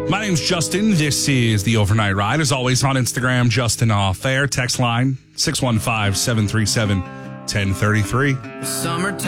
My name's Justin. This is the Overnight Ride. As always, on Instagram, Justin Off Air. Text line 615-737-1033.